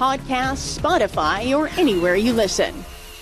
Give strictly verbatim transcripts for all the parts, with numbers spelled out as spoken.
Podcasts, Spotify, or anywhere you listen.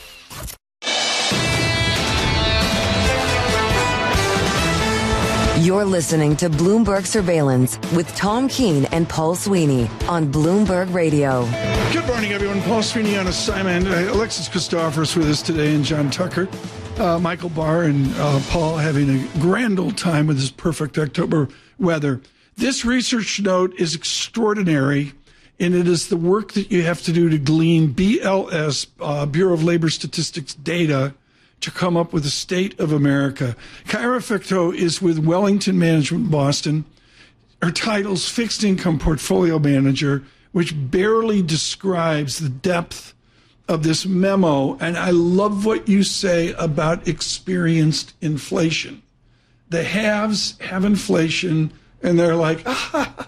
You're listening to Bloomberg Surveillance with Tom Keene and Paul Sweeney on Bloomberg Radio. Good morning, everyone. Paul Sweeney on assignment. Uh, Alexis Christophorous with us today, and John Tucker. Uh, Michael Barr and uh, Paul having a grand old time with this perfect October weather. This research note is extraordinary, and it is the work that you have to do to glean B L S, uh, Bureau of Labor Statistics data, to come up with the state of America. Kyra Ficto is with Wellington Management Boston. Her title's Fixed Income Portfolio Manager, which barely describes the depth of this memo. And I love what you say about experienced inflation. The haves have inflation, and they're like, ah,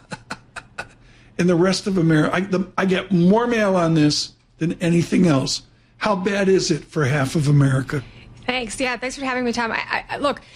and the rest of America, I, the, I get more mail on this than anything else. How bad is it for half of America? Thanks. Yeah, thanks for having me, Tom. I, I, look,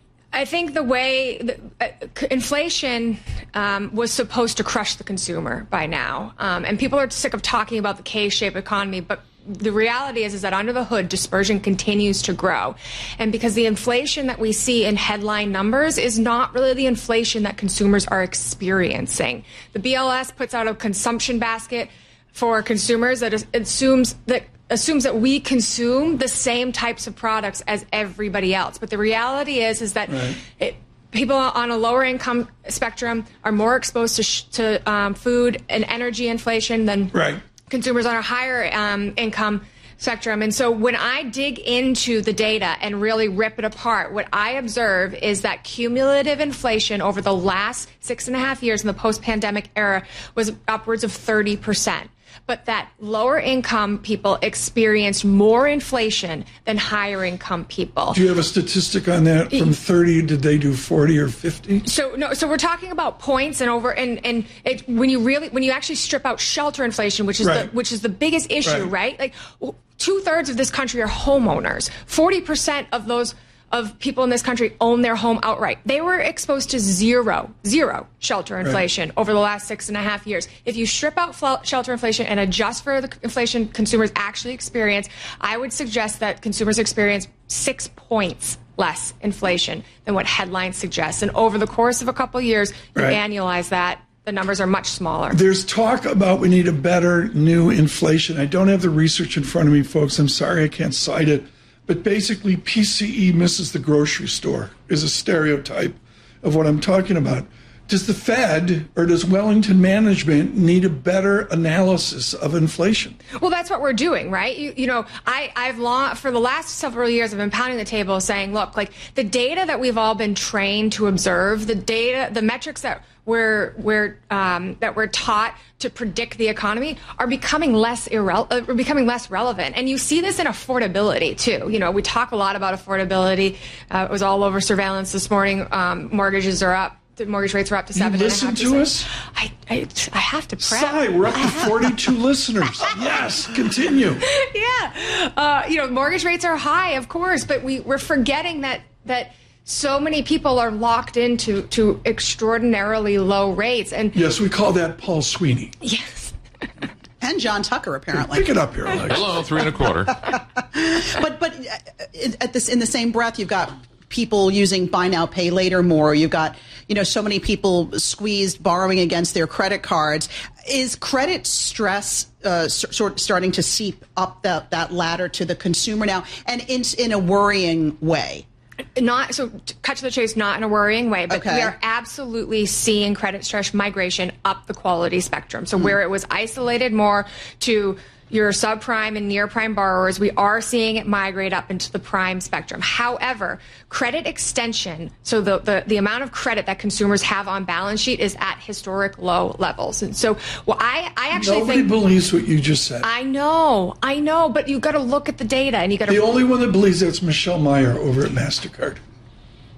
I think the way the, uh, inflation um, was supposed to crush the consumer by now, um, and people are sick of talking about the K-shaped economy, but the reality is, is that under the hood, dispersion continues to grow. And because the inflation that we see in headline numbers is not really the inflation that consumers are experiencing. The B L S puts out a consumption basket for consumers that assumes that assumes that we consume the same types of products as everybody else. But the reality is, is that right. it, people on a lower income spectrum are more exposed to, sh- to um, food and energy inflation than right. consumers on a higher um, income spectrum. And so when I dig into the data and really rip it apart, what I observe is that cumulative inflation over the last six and a half years in the post-pandemic era was upwards of thirty percent. But that lower income people experienced more inflation than higher income people. Do you have a statistic on that? From thirty, did they do forty or fifty? So no. So we're talking about points and over and and it, when you really when you actually strip out shelter inflation, which is right. the which is the biggest issue, right? right? Like two thirds of this country are homeowners. Forty percent of those. of people in this country own their home outright. They were exposed to zero, zero shelter inflation right. over the last six and a half years. If you strip out fl- shelter inflation and adjust for the inflation consumers actually experience, I would suggest that consumers experience six points less inflation than what headlines suggest. And over the course of a couple of years, you right. annualize that, the numbers are much smaller. There's talk about we need a better new inflation. I don't have the research in front of me, folks. I'm sorry I can't cite it. But basically, P C E misses the grocery store is a stereotype of what I'm talking about. Does the Fed or does Wellington Management need a better analysis of inflation? Well, that's what we're doing, right? You, you know, I, I've long, for the last several years, I've been pounding the table saying, look, like the data that we've all been trained to observe, the data, the metrics that we're, we're, um, that we're taught to predict the economy are becoming less irre- uh, becoming less relevant. And you see this in affordability, too. You know, we talk a lot about affordability. Uh, it was all over surveillance this morning. Um, mortgages are up. The mortgage rates are up to seven. You listen to us? I, I, I have to prep. Sigh, we're up to forty-two listeners. Yes, continue. Yeah. Uh, you know, mortgage rates are high, of course, but we, we're forgetting that that so many people are locked into to extraordinarily low rates. And yes, we call that Paul Sweeney. Yes. And John Tucker, apparently. Pick it up here, Alex. Hello, three and a quarter. but but at this in the same breath, you've got people using buy now, pay later more. You've got, you know, so many people squeezed borrowing against their credit cards. Is credit stress uh, sort of starting to seep up that, that ladder to the consumer now, and in in a worrying way? Not so to cut to the chase, not in a worrying way, but okay. we are absolutely seeing credit stress migration up the quality spectrum. So mm. where it was isolated more to your subprime and near prime borrowers, we are seeing it migrate up into the prime spectrum. However, credit extension, so the, the, the amount of credit that consumers have on balance sheet is at historic low levels. And so, well, I, I actually Nobody think... Nobody believes what you just said. I know, I know, but you've got to look at the data and you got to... The only one that believes that's Michelle Meyer over at MasterCard.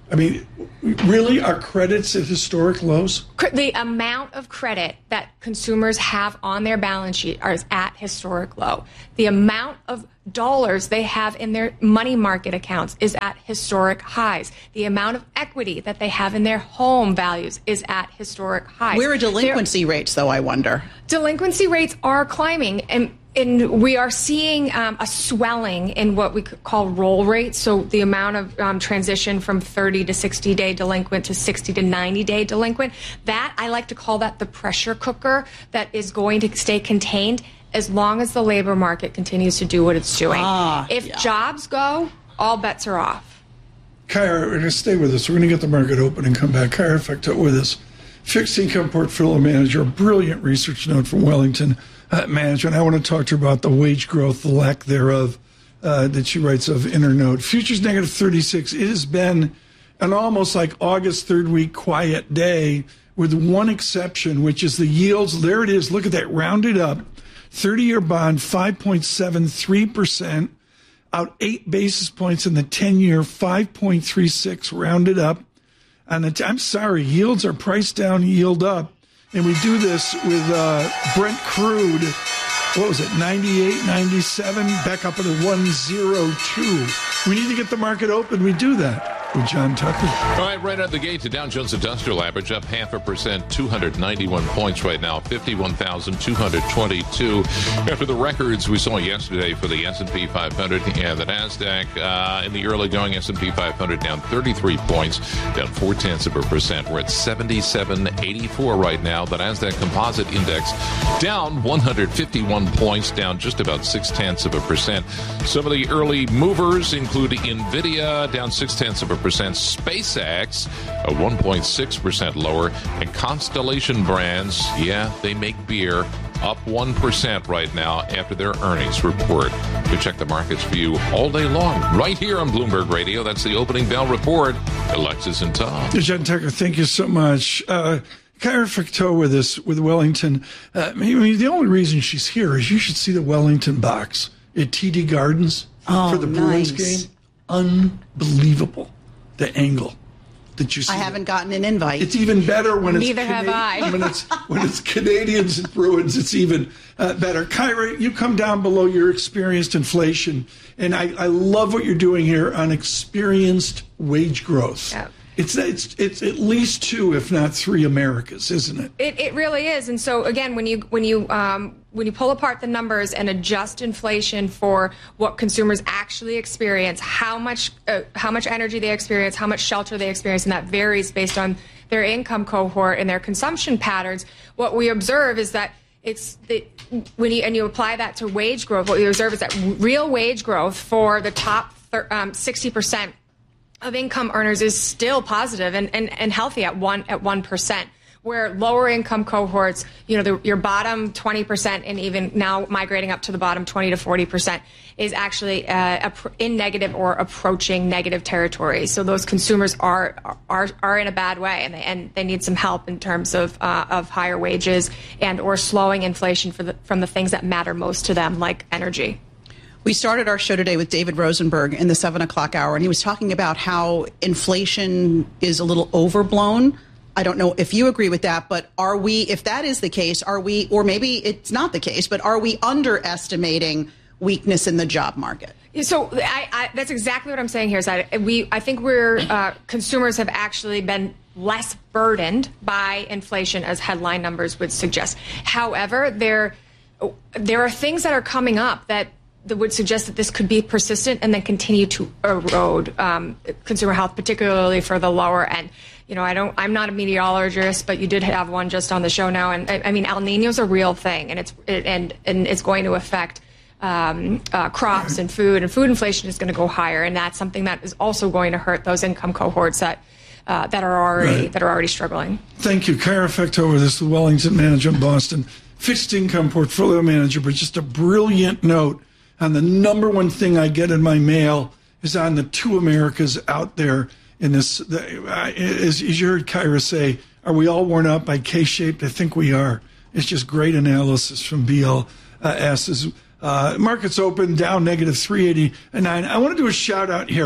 I mean, really, are credits at historic lows? The amount of credit that consumers have on their balance sheet is at historic low. The amount of dollars they have in their money market accounts is at historic highs. The amount of equity that they have in their home values is at historic highs. Where are delinquency They're, rates, though, I wonder? Delinquency rates are climbing, and And we are seeing um, a swelling in what we could call roll rates. So the amount of um, transition from thirty to sixty day delinquent to sixty to ninety day delinquent. That, I like to call that the pressure cooker that is going to stay contained as long as the labor market continues to do what it's doing. Ah, if yeah. jobs go, all bets are off. Kyra, we're going to stay with us. We're going to get the market open and come back. Kyra Facteau with us, fixed income portfolio manager, a brilliant research note from Wellington Uh, management. I want to talk to her about the wage growth, the lack thereof, uh, that she writes of in her note. Futures negative thirty-six. It has been an almost like August third week quiet day with one exception, which is the yields. There it is. Look at that. Rounded up. thirty-year bond, five point seven three percent. Out eight basis points in the ten-year, five point three six rounded up. And the t- I'm sorry, yields are priced down, yield up. And we do this with uh, Brent Crude, what was it, ninety-eight, ninety-seven, back up at a one oh two. We need to get the market open. We do that with John Tucker. All right, right out the gate, the Dow Jones Industrial Average up half a percent, two hundred ninety-one points right now, fifty-one thousand two hundred twenty-two. After the records we saw yesterday for the S and P five hundred and the NASDAQ, uh, in the early going, S and P five hundred down thirty-three points, down four tenths of a percent. We're at seventy-seven eighty-four right now. The NASDAQ Composite Index down one hundred fifty-one points, down just about six tenths of a percent. Some of the early movers include NVIDIA, down six tenths of a percent. SpaceX, a one point six percent lower. And Constellation Brands, yeah, they make beer, up one percent right now after their earnings report. We check the markets for you all day long, right here on Bloomberg Radio. That's the Opening Bell Report. Alexis and Tom. John Tucker, thank you so much. Uh, Kyra Facteau with us, with Wellington. Uh, I mean, the only reason she's here is you should see the Wellington box at T D Gardens oh, for the Bruins nice. game. Unbelievable. The angle that you see. I haven't gotten an invite. It's even better when it's Neither have I. when it's when it's Canadians and Bruins. It's even uh, better. Kyra, you come down below your experienced inflation, and I, I love what you're doing here on experienced wage growth. Yeah. It's it's it's at least two, if not three, Americas, isn't it? It, it really is. And so again, when you when you um, when you pull apart the numbers and adjust inflation for what consumers actually experience, how much uh, how much energy they experience, how much shelter they experience, and that varies based on their income cohort and their consumption patterns. What we observe is that it's the, when you and you apply that to wage growth, what we observe is that real wage growth for the top um, sixty percent of income earners is still positive and, and, and healthy at one at one percent, where lower income cohorts, you know, the, your bottom twenty percent and even now migrating up to the bottom twenty to forty percent is actually uh, in negative or approaching negative territory. So those consumers are are are in a bad way, and they and they need some help in terms of uh, of higher wages and or slowing inflation for the, from the things that matter most to them, like energy. We started our show today with David Rosenberg in the seven o'clock hour, and he was talking about how inflation is a little overblown. I don't know if you agree with that, but are we, if that is the case, are we, or maybe it's not the case, but are we underestimating weakness in the job market? So I, I, that's exactly what I'm saying here. Is that we, I think we're uh, consumers have actually been less burdened by inflation as headline numbers would suggest. However, there there are things that are coming up that. that would suggest that this could be persistent and then continue to erode um, consumer health, particularly for the lower end. You know, I don't, I'm not a meteorologist, but you did have one just on the show now. And I, I mean, El Nino's a real thing, and it's, it, and, and it's going to affect um, uh, crops and food, and food inflation is going to go higher. And that's something that is also going to hurt those income cohorts that, uh, that are already, right. that are already struggling. Thank you. Kyra Facteau with us, the Wellington manager in Boston, fixed income portfolio manager, but just a brilliant note. And the number one thing I get in my mail is on the two Americas out there in this. The, uh, as, as you heard Kyra say, are we all worn out by K-shaped? I think we are. It's just great analysis from B L S. Uh, markets open, down negative three eighty-nine. I want to do a shout out here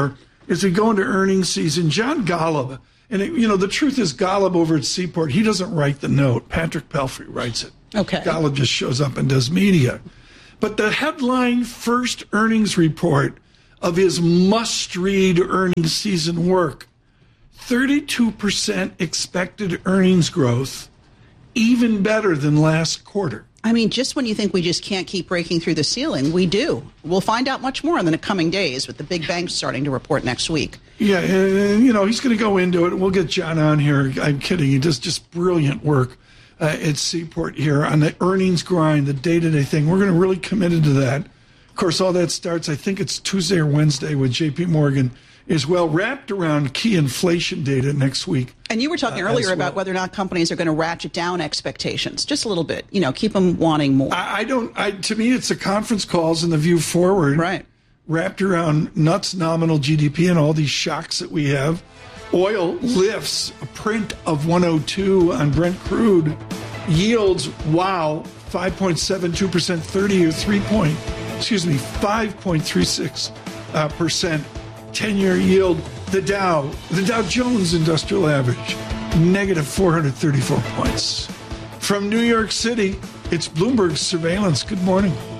as we go into earnings season. John Golub, and it, you know, the truth is Golub over at Seaport, he doesn't write the note. Patrick Pelfrey writes it. Okay. Golub just shows up and does media. But the headline first earnings report of his must-read earnings season work, thirty-two percent expected earnings growth, even better than last quarter. I mean, just when you think we just can't keep breaking through the ceiling, we do. We'll find out much more in the coming days with the big banks starting to report next week. Yeah, and, you know, he's going to go into it. We'll get John on here. I'm kidding. He does just brilliant work uh, at Seaport here on the earnings grind, the day-to-day thing. We're going to really commit to that. Of course, all that starts, I think it's Tuesday or Wednesday with J P Morgan, is well wrapped around key inflation data next week. And you were talking uh, earlier well. about whether or not companies are going to ratchet down expectations just a little bit, you know, keep them wanting more. I, I don't, I, to me, it's the conference calls and the view forward. Right. Wrapped around nuts nominal G D P and all these shocks that we have. Oil lifts a print of one oh two on Brent crude. Yields, wow, five point seven two percent, thirty or three point, excuse me, five point three six uh, percent ten-year yield. The Dow, the Dow Jones Industrial Average, negative four hundred thirty-four points. From New York City, it's Bloomberg Surveillance. Good morning.